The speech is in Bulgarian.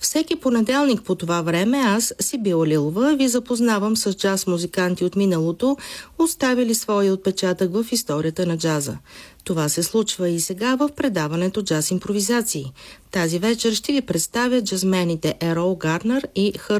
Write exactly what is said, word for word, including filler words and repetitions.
Всеки понеделник по това време аз, Сибила Лилова, ви запознавам с джаз музиканти от миналото, оставили своя отпечатък в историята на джаза. Това се случва и сега в предаването Джаз импровизации. Тази вечер ще ви представя джазмените Ерол Гарнер и Хър